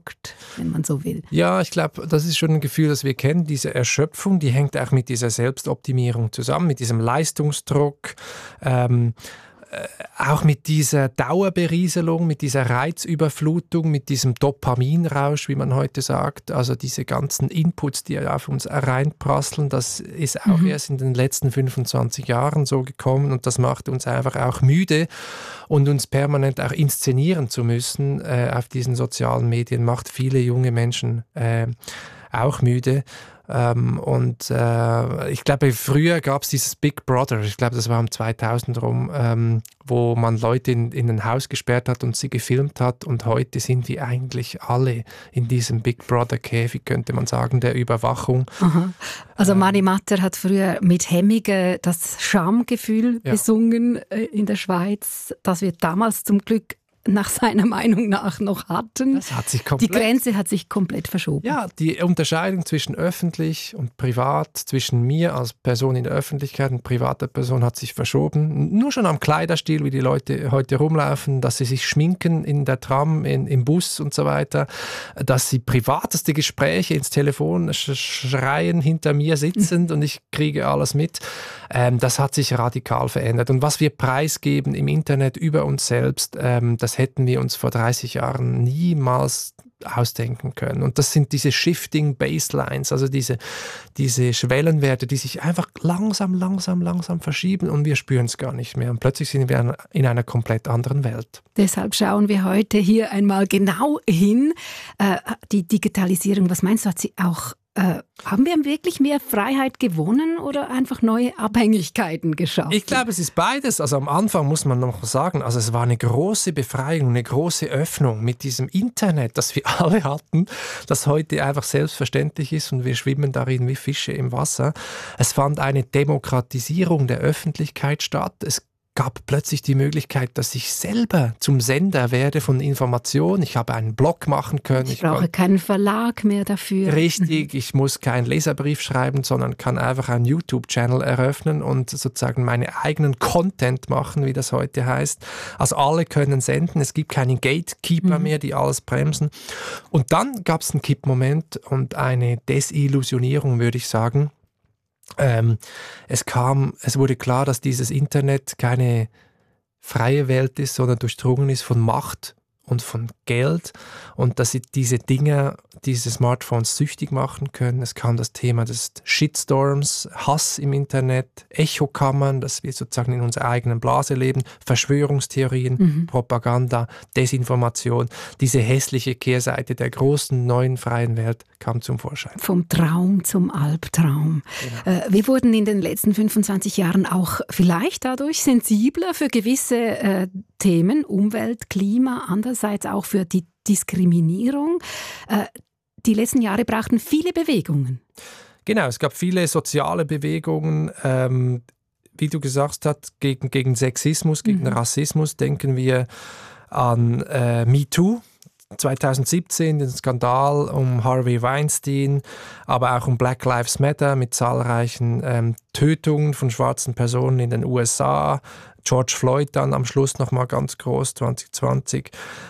ausgelaugt, wenn man so will. Ja, ich glaube, das ist schon ein Gefühl, das wir kennen. Diese Erschöpfung, die hängt auch mit dieser Selbstoptimierung zusammen, mit diesem Leistungsdruck, auch mit dieser Dauerberieselung, mit dieser Reizüberflutung, mit diesem Dopaminrausch, wie man heute sagt. Also diese ganzen Inputs, die auf uns reinprasseln, das ist auch erst in den letzten 25 Jahren so gekommen und das macht uns einfach auch müde und uns permanent auch inszenieren zu müssen auf diesen sozialen Medien macht viele junge Menschen auch müde. Ich glaube, früher gab es dieses Big Brother, ich glaube, das war um 2000 rum, wo man Leute in ein Haus gesperrt hat und sie gefilmt hat und heute sind wir eigentlich alle in diesem Big Brother-Käfig, könnte man sagen, der Überwachung. Aha. Also Mani Matter hat früher mit Hemmige das Schamgefühl besungen in der Schweiz, das wir damals zum Glück nach seiner Meinung nach noch hatten. Das hat sich komplett, die Grenze hat sich komplett verschoben. Ja, die Unterscheidung zwischen öffentlich und privat, zwischen mir als Person in der Öffentlichkeit und privater Person hat sich verschoben. Nur schon am Kleiderstil, wie die Leute heute rumlaufen, dass sie sich schminken in der Tram, im Bus und so weiter, dass sie privateste Gespräche ins Telefon schreien hinter mir sitzend und ich kriege alles mit. Das hat sich radikal verändert. Und was wir preisgeben im Internet über uns selbst, das hätten wir uns vor 30 Jahren niemals ausdenken können. Und das sind diese Shifting Baselines, also diese Schwellenwerte, die sich einfach langsam verschieben und wir spüren es gar nicht mehr. Und plötzlich sind wir in einer komplett anderen Welt. Deshalb schauen wir heute hier einmal genau hin. Die Digitalisierung, was meinst du, hat sie auch haben wir wirklich mehr Freiheit gewonnen oder einfach neue Abhängigkeiten geschaffen? Ich glaube, es ist beides. Also am Anfang muss man noch sagen, also es war eine große Befreiung, eine große Öffnung mit diesem Internet, das wir alle hatten, das heute einfach selbstverständlich ist und wir schwimmen darin wie Fische im Wasser. Es fand eine Demokratisierung der Öffentlichkeit statt. Es gab plötzlich die Möglichkeit, dass ich selber zum Sender werde von Informationen. Ich habe einen Blog machen können. Ich brauche keinen Verlag mehr dafür. Richtig, ich muss keinen Leserbrief schreiben, sondern kann einfach einen YouTube-Channel eröffnen und sozusagen meinen eigenen Content machen, wie das heute heißt. Also alle können senden, es gibt keine Gatekeeper mehr, die alles bremsen. Und dann gab es einen Kippmoment und eine Desillusionierung, würde ich sagen. Es wurde klar, dass dieses Internet keine freie Welt ist, sondern durchdrungen ist von Macht und von Geld und dass sie diese Smartphones süchtig machen können. Es kam das Thema des Shitstorms, Hass im Internet, Echokammern, dass wir sozusagen in unserer eigenen Blase leben, Verschwörungstheorien, Propaganda, Desinformation. Diese hässliche Kehrseite der großen, neuen, freien Welt kam zum Vorschein. Vom Traum zum Albtraum. Genau. Wir wurden in den letzten 25 Jahren auch vielleicht dadurch sensibler für gewisse Themen, Umwelt, Klima, andererseits auch für die Diskriminierung. Die letzten Jahre brachten viele Bewegungen. Genau, es gab viele soziale Bewegungen, wie du gesagt hast, gegen Sexismus, gegen Rassismus. Denken wir an MeToo. 2017 den Skandal um Harvey Weinstein, aber auch um Black Lives Matter mit zahlreichen Tötungen von schwarzen Personen in den USA. George Floyd dann am Schluss nochmal ganz groß, 2020.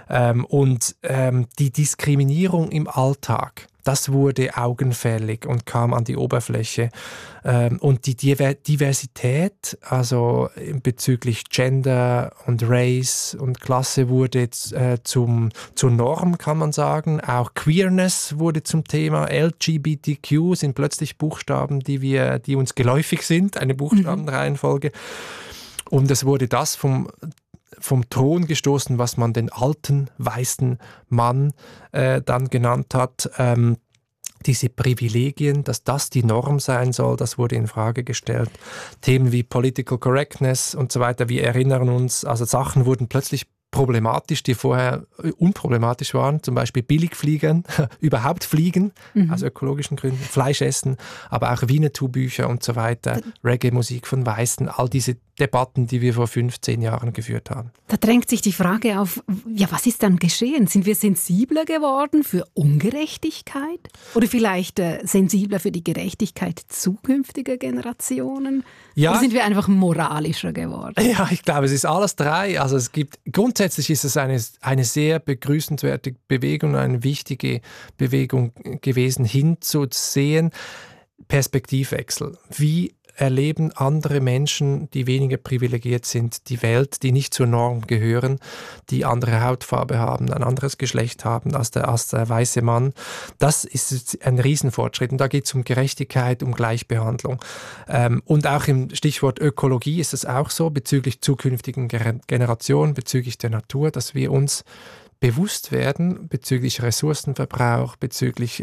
Die Diskriminierung im Alltag, das wurde augenfällig und kam an die Oberfläche. Und die Diversität, also bezüglich Gender und Race und Klasse, wurde zur Norm, kann man sagen. Auch Queerness wurde zum Thema. LGBTQ sind plötzlich Buchstaben, die uns geläufig sind, eine Buchstabenreihenfolge. Und es wurde das vom Thron gestoßen, was man den alten, weißen Mann dann genannt hat. Diese Privilegien, dass das die Norm sein soll, das wurde in Frage gestellt. Themen wie Political Correctness und so weiter, wir erinnern uns, also Sachen wurden plötzlich problematisch, die vorher unproblematisch waren, zum Beispiel Billigfliegen, überhaupt fliegen, aus ökologischen Gründen, Fleisch essen, aber auch Winnetou-Bücher und so weiter, Reggae-Musik von Weißen, all diese Debatten, die wir vor 15 Jahren geführt haben. Da drängt sich die Frage auf, ja, was ist dann geschehen? Sind wir sensibler geworden für Ungerechtigkeit? Oder vielleicht sensibler für die Gerechtigkeit zukünftiger Generationen? Ja. Oder sind wir einfach moralischer geworden? Ja, ich glaube, es ist alles drei. Also es gibt grundsätzlich grundsätzlich ist es eine sehr begrüßenswerte Bewegung, eine wichtige Bewegung gewesen, hinzusehen, Perspektivwechsel. Wie erleben andere Menschen, die weniger privilegiert sind, die Welt, die nicht zur Norm gehören, die andere Hautfarbe haben, ein anderes Geschlecht haben als der weiße Mann. Das ist ein Riesenfortschritt. Und da geht es um Gerechtigkeit, um Gleichbehandlung. Und auch im Stichwort Ökologie ist es auch so, bezüglich zukünftigen Generationen, bezüglich der Natur, dass wir uns bewusst werden, bezüglich Ressourcenverbrauch, bezüglich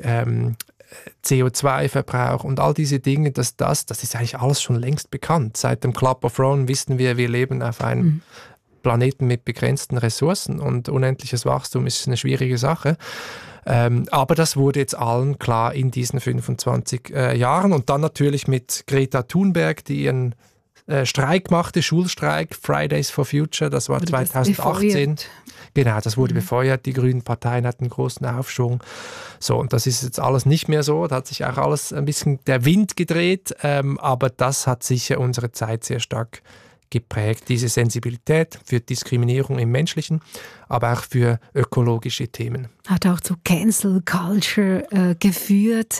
CO2-Verbrauch und all diese Dinge, das ist eigentlich alles schon längst bekannt. Seit dem Club of Rome wissen wir leben auf einem Planeten mit begrenzten Ressourcen und unendliches Wachstum ist eine schwierige Sache. Aber das wurde jetzt allen klar in diesen 25 Jahren und dann natürlich mit Greta Thunberg, die ihren Streik machte, Schulstreik, Fridays for Future, das war 2018. Genau, das wurde befeuert, die grünen Parteien hatten einen großen Aufschwung. So, und das ist jetzt alles nicht mehr so, da hat sich auch alles ein bisschen der Wind gedreht, aber das hat sicher unsere Zeit sehr stark geprägt, diese Sensibilität für Diskriminierung im Menschlichen, aber auch für ökologische Themen. Hat auch zu Cancel Culture geführt.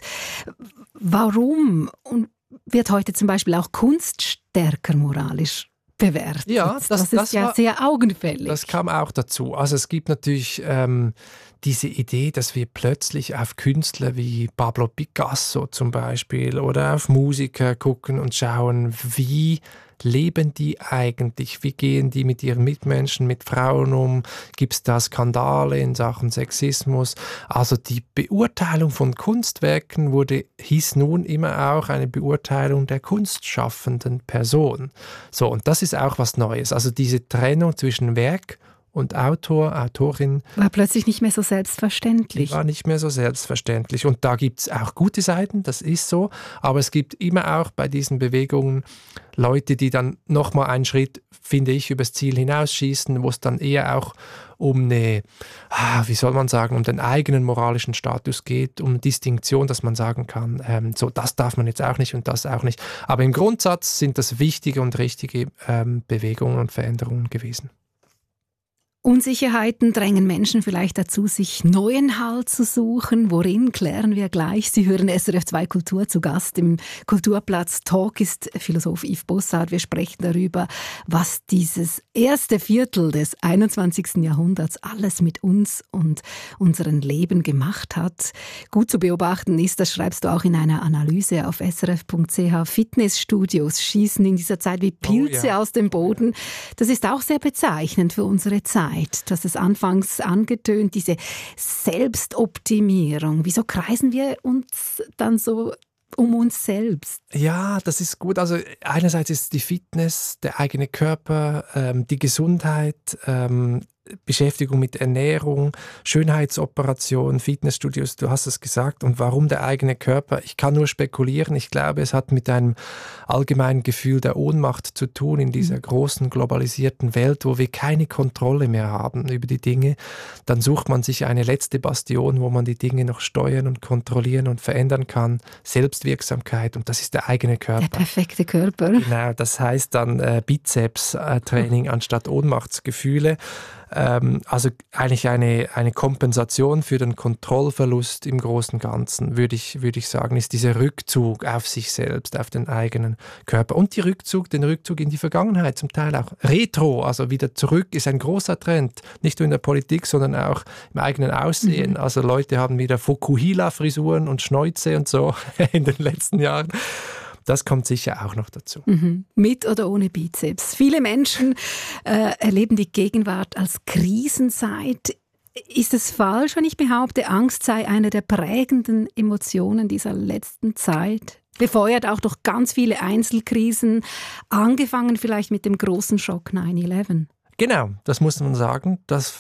Warum wird heute zum Beispiel auch Kunst stärker moralisch bewertet? Ja, das ist ja sehr augenfällig. Das kam auch dazu. Also es gibt natürlich diese Idee, dass wir plötzlich auf Künstler wie Pablo Picasso zum Beispiel oder auf Musiker gucken und schauen, wie leben die eigentlich? Wie gehen die mit ihren Mitmenschen, mit Frauen um? Gibt es da Skandale in Sachen Sexismus? Also die Beurteilung von Kunstwerken hieß nun immer auch eine Beurteilung der kunstschaffenden Person. So, und das ist auch was Neues. Also diese Trennung zwischen Werk und Autor, Autorin war plötzlich nicht mehr so selbstverständlich. War nicht mehr so selbstverständlich. Und da gibt es auch gute Seiten, das ist so. Aber es gibt immer auch bei diesen Bewegungen Leute, die dann nochmal einen Schritt, finde ich, übers Ziel hinausschießen, wo es dann eher auch um um den eigenen moralischen Status geht, um Distinktion, dass man sagen kann, so das darf man jetzt auch nicht und das auch nicht. Aber im Grundsatz sind das wichtige und richtige Bewegungen und Veränderungen gewesen. Unsicherheiten drängen Menschen vielleicht dazu, sich neuen Halt zu suchen. Worin, klären wir gleich. Sie hören SRF 2 Kultur zu Gast im Kulturplatz Talk ist Philosoph Yves Bossard. Wir sprechen darüber, was dieses erste Viertel des 21. Jahrhunderts alles mit uns und unserem Leben gemacht hat. Gut zu beobachten ist, das schreibst du auch in einer Analyse auf srf.ch, Fitnessstudios schießen in dieser Zeit wie Pilze aus dem Boden. Das ist auch sehr bezeichnend für unsere Zeit. Das ist anfangs angetönt, diese Selbstoptimierung. Wieso kreisen wir uns dann so um uns selbst? Ja, das ist gut. Also einerseits ist die Fitness, der eigene Körper, die Gesundheit, Beschäftigung mit Ernährung, Schönheitsoperation, Fitnessstudios, du hast es gesagt. Und warum der eigene Körper? Ich kann nur spekulieren. Ich glaube, es hat mit einem allgemeinen Gefühl der Ohnmacht zu tun in dieser großen globalisierten Welt, wo wir keine Kontrolle mehr haben über die Dinge. Dann sucht man sich eine letzte Bastion, wo man die Dinge noch steuern und kontrollieren und verändern kann. Selbstwirksamkeit, und das ist der eigene Körper. Der perfekte Körper. Genau, das heißt dann Bizeps-Training anstatt Ohnmachtsgefühle. Also eigentlich eine Kompensation für den Kontrollverlust im Großen und Ganzen, würde ich sagen, ist dieser Rückzug auf sich selbst, auf den eigenen Körper. Und den Rückzug in die Vergangenheit, zum Teil auch Retro, also wieder zurück, ist ein großer Trend, nicht nur in der Politik, sondern auch im eigenen Aussehen. Also Leute haben wieder Fukuhila-Frisuren und Schnäuze und so in den letzten Jahren. Das kommt sicher auch noch dazu. Mit oder ohne Bizeps. Viele Menschen erleben die Gegenwart als Krisenzeit. Ist es falsch, wenn ich behaupte, Angst sei eine der prägenden Emotionen dieser letzten Zeit? Befeuert auch durch ganz viele Einzelkrisen, angefangen vielleicht mit dem großen Schock 9/11. Genau, das muss man sagen. Das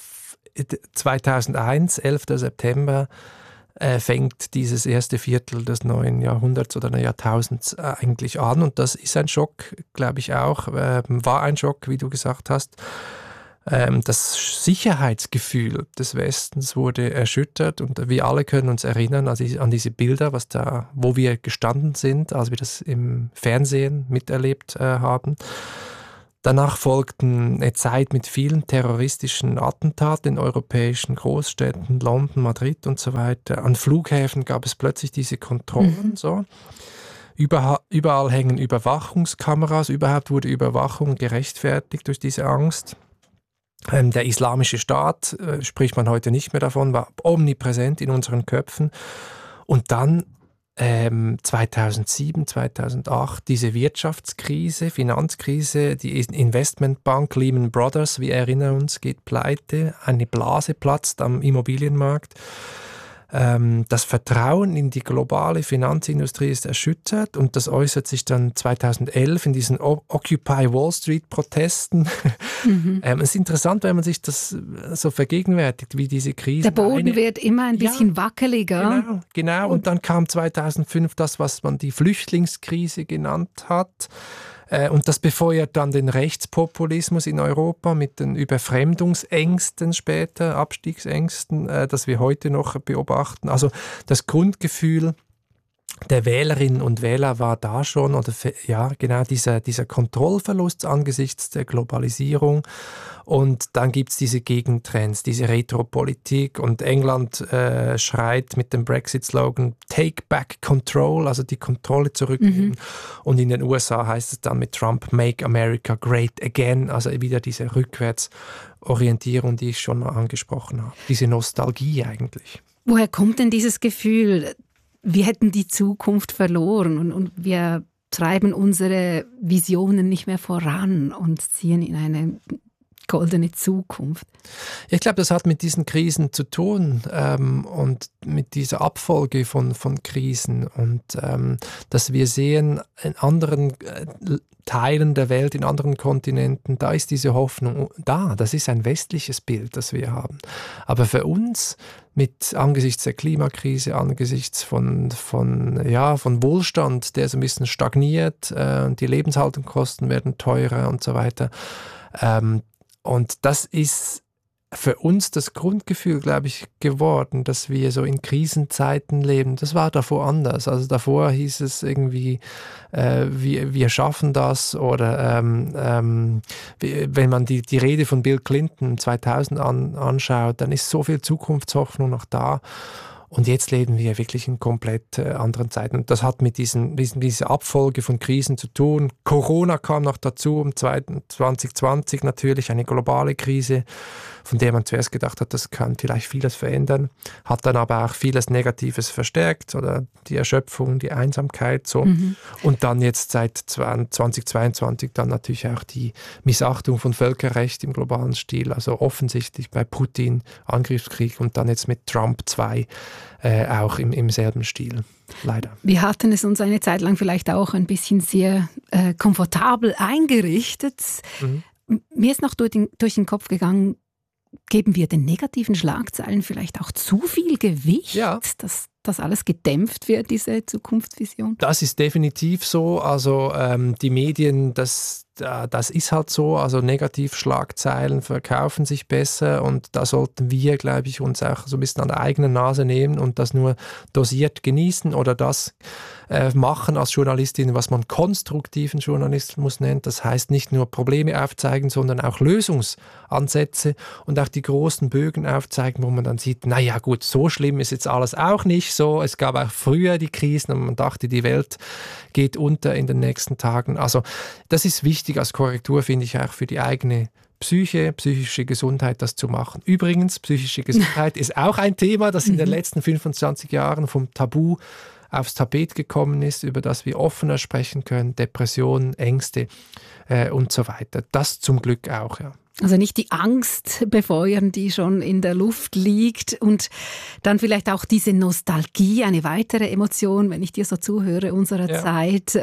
2001, 11. September, fängt dieses erste Viertel des neuen Jahrhunderts oder Jahrtausends eigentlich an. Und das ist ein Schock, glaube ich auch, war ein Schock, wie du gesagt hast. Das Sicherheitsgefühl des Westens wurde erschüttert und wir alle können uns erinnern an diese Bilder, wo wir gestanden sind, als wir das im Fernsehen miterlebt haben. Danach folgten eine Zeit mit vielen terroristischen Attentaten in europäischen Großstädten, London, Madrid und so weiter. An Flughäfen gab es plötzlich diese Kontrollen. So. Überall hängen Überwachungskameras. Überhaupt wurde Überwachung gerechtfertigt durch diese Angst. Der Islamische Staat, spricht man heute nicht mehr davon, war omnipräsent in unseren Köpfen. Und dann 2007, 2008 diese Wirtschaftskrise, Finanzkrise, die Investmentbank Lehman Brothers, wir erinnern uns, geht pleite, eine Blase platzt am Immobilienmarkt. Das Vertrauen in die globale Finanzindustrie ist erschüttert und das äußert sich dann 2011 in diesen Occupy Wall Street Protesten. Es ist interessant, wenn man sich das so vergegenwärtigt, wie diese Krise. Der Boden wird immer ein bisschen wackeliger. Genau. Und dann kam 2005 das, was man die Flüchtlingskrise genannt hat. Und das befeuert dann den Rechtspopulismus in Europa mit den Überfremdungsängsten später, Abstiegsängsten, das wir heute noch beobachten. Also das Grundgefühl der Wählerinnen und Wähler war da schon, oder ja, genau dieser Kontrollverlust angesichts der Globalisierung. Und dann gibt es diese Gegentrends, diese Retropolitik. Und England schreit mit dem Brexit-Slogan Take Back Control, also die Kontrolle zurücknehmen. Und in den USA heißt es dann mit Trump Make America Great Again, also wieder diese Rückwärtsorientierung, die ich schon mal angesprochen habe. Diese Nostalgie eigentlich. Woher kommt denn dieses Gefühl, wir hätten die Zukunft verloren und wir treiben unsere Visionen nicht mehr voran und ziehen in eine goldene Zukunft? Ich glaube, das hat mit diesen Krisen zu tun und mit dieser Abfolge von Krisen und dass wir sehen in anderen Teilen der Welt, in anderen Kontinenten, da ist diese Hoffnung da. Das ist ein westliches Bild, das wir haben. Aber für uns angesichts der Klimakrise, angesichts von Wohlstand, der so ein bisschen stagniert, die Lebenshaltungskosten werden teurer und so weiter. Und das ist für uns das Grundgefühl, glaube ich, geworden, dass wir so in Krisenzeiten leben. Das war davor anders. Also davor hieß es irgendwie, wir schaffen das. Oder wenn man die Rede von Bill Clinton 2000 anschaut, dann ist so viel Zukunftshoffnung noch da. Und jetzt leben wir wirklich in komplett anderen Zeiten. Das hat mit dieser Abfolge von Krisen zu tun. Corona kam noch dazu, 2020 natürlich, eine globale Krise, von der man zuerst gedacht hat, das kann vielleicht vieles verändern, hat dann aber auch vieles Negatives verstärkt oder die Erschöpfung, die Einsamkeit. So. Und dann jetzt seit 2022 dann natürlich auch die Missachtung von Völkerrecht im globalen Stil, also offensichtlich bei Putin Angriffskrieg und dann jetzt mit Trump 2 auch im selben Stil, leider. Wir hatten es uns eine Zeit lang vielleicht auch ein bisschen sehr komfortabel eingerichtet. Mir ist noch durch den Kopf gegangen, geben wir den negativen Schlagzeilen vielleicht auch zu viel Gewicht, dass das alles gedämpft wird, diese Zukunftsvision? Das ist definitiv so. Also die Medien, das ist halt so. Also Negativschlagzeilen verkaufen sich besser und da sollten wir, glaube ich, uns auch so ein bisschen an der eigenen Nase nehmen und das nur dosiert genießen oder das machen als Journalistin, was man konstruktiven Journalismus nennt. Das heißt nicht nur Probleme aufzeigen, sondern auch Lösungsansätze und auch die großen Bögen aufzeigen, wo man dann sieht, naja gut, so schlimm ist jetzt alles auch nicht so. Es gab auch früher die Krisen und man dachte, die Welt geht unter in den nächsten Tagen. Also das ist wichtig als Korrektur, finde ich, auch für die eigene psychische Gesundheit, das zu machen. Übrigens, psychische Gesundheit ist auch ein Thema, das in den letzten 25 Jahren vom Tabu aufs Tapet gekommen ist, über das wir offener sprechen können, Depressionen, Ängste und so weiter. Das zum Glück auch, ja. Also nicht die Angst befeuern, die schon in der Luft liegt und dann vielleicht auch diese Nostalgie, eine weitere Emotion, wenn ich dir so zuhöre, unserer Zeit.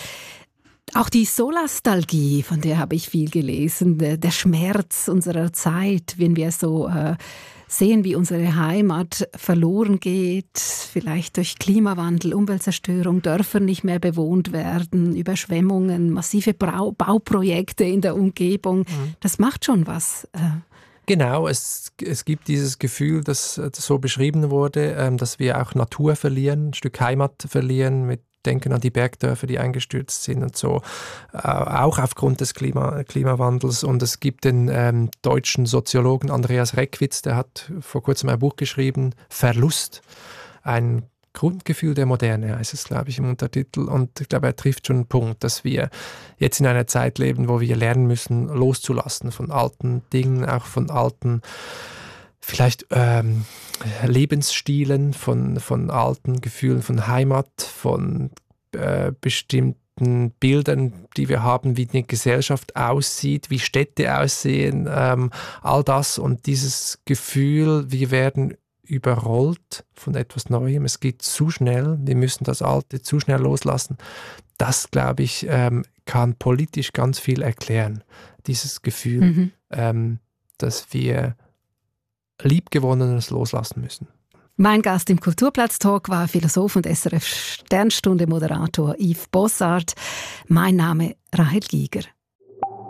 Auch die Solastalgie, von der habe ich viel gelesen, der Schmerz unserer Zeit, wenn wir so sehen, wie unsere Heimat verloren geht, vielleicht durch Klimawandel, Umweltzerstörung, Dörfer nicht mehr bewohnt werden, Überschwemmungen, massive Bauprojekte in der Umgebung. Das macht schon was. Genau, es gibt dieses Gefühl, das so beschrieben wurde, dass wir auch Natur verlieren, ein Stück Heimat verlieren mit denken an die Bergdörfer, die eingestürzt sind und so, auch aufgrund des Klimawandels. Und es gibt den deutschen Soziologen Andreas Reckwitz, der hat vor kurzem ein Buch geschrieben, Verlust, ein Grundgefühl der Moderne, heißt es, glaube ich, im Untertitel. Und ich glaube, er trifft schon einen Punkt, dass wir jetzt in einer Zeit leben, wo wir lernen müssen, loszulassen von alten Dingen, auch von alten vielleicht Lebensstilen, von alten Gefühlen von Heimat, von bestimmten Bildern, die wir haben, wie eine Gesellschaft aussieht, wie Städte aussehen, all das und dieses Gefühl, wir werden überrollt von etwas Neuem, es geht zu schnell, wir müssen das Alte zu schnell loslassen. Das, glaube ich, kann politisch ganz viel erklären, dieses Gefühl, dass wir Liebgewonnenes loslassen müssen. Mein Gast im Kulturplatz-Talk war Philosoph und SRF-Sternstunde-Moderator Yves Bossart. Mein Name Rahel Giger.